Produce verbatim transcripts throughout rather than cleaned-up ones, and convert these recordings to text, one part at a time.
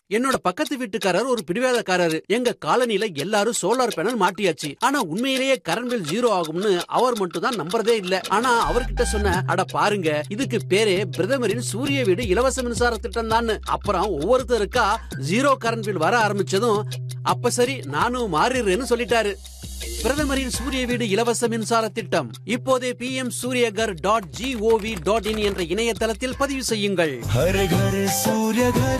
என்னோட பக்கத்து வீட்டுக்காரர் ஒரு பிடிவாதக்காரரு. எங்க காலனில எல்லாரும் சோலார் பேனல் மாட்டியாச்சு. ஆனா உண்மையிலேயே கரண்ட் பில் ஜீரோ ஆகும்னு அவர் மட்டும் தான் நம்புறதே இல்ல. ஆனா அவர்கிட்ட சொன்ன, அட பாருங்க, இதுக்கு பேரே பிரதமரின் சூரிய வீடு இலவச மின்சார திட்டம் தான். அப்புறம் ஒவ்வொருத்தருக்கா ஜீரோ கரண்ட் பில் வர ஆரம்பிச்சதும், அப்ப சரி நானும் மாறிடுறேன்னு சொல்லிட்டாரு. பிரதமரின் சூரிய வீடு இலவச மின்சார திட்டம் இப்போதே B M Surya Ghar dot gov dot in என்ற இணையதளத்தில் பதிவு செய்யுங்கள். हर घर सूर्य घर.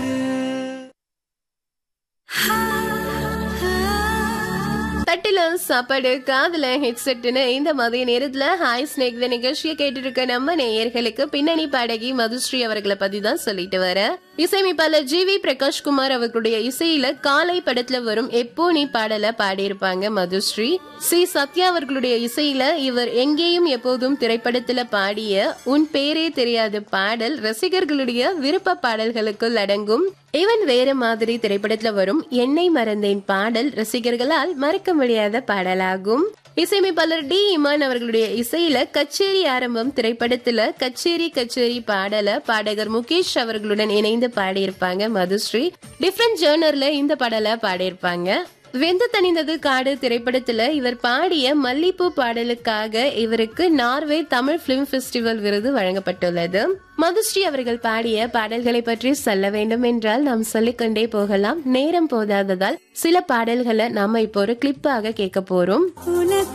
தட்டில சாப்பாடு காதுல ஹெட்செட்னு இந்த மதிய நேரத்துல ஹாய் ஸ்னேக் நிகழ்ச்சியை கேட்டு இருக்க நம்ம நேயர்களுக்கு பின்னணி பாடகி மதுஸ்ரீ அவர்களை பத்தி தான் சொல்லிட்டு வர. இசையமைப்பாளர் ஜி வி பிரகாஷ்குமார் அவர்களுடைய இசையில காலை படத்துல வரும் எப்போ நீ பாடல பாடியிருப்பாங்க மதுஸ்ரீ. சி சத்யா அவர்களுடைய இசையில இவர் எங்கேயும் எப்போதும் திரைப்படத்துல பாடிய உன் பேரே தெரியாத பாடல் ரசிகர்களுடைய விருப்ப பாடல்களுக்குள் அடங்கும். இவன் வேற மாதிரி திரைப்படத்துல வரும் என்னை மறந்தேன் பாடல் ரசிகர்களால் மறக்க முடியாத பாடலாகும். இசையமைப்பாளர் டி இமான் அவர்களுடைய இசையில கச்சேரி ஆரம்பம் திரைப்படத்துல கச்சேரி கச்சேரி பாடல பாடகர் முகேஷ் அவர்களுடன் இணைந்து பாடியிருப்பாங்க மதுஸ்ரீ. டிஃபரண்ட் ஜேர்னர்ல இந்த பாடலை பாடியிருப்பாங்க. வெந்து தணிந்தது காடு திரைப்படத்துல இவர் பாடிய மல்லிப்பூ பாடலுக்காக இவருக்கு நார்வே தமிழ் பிலிம் பெஸ்டிவல் விருது வழங்கப்பட்டுள்ளது. மதுஸ்ரீ அவர்கள் பாடிய பாடல்களை பற்றி சொல்ல வேண்டும் என்றால் நாம் சொல்லிக்கொண்டே போகலாம். நேரம் போதாததால் சில பாடல்களை நாம இப்போ ஒரு கிளிப்பாக கேட்க போறோம்.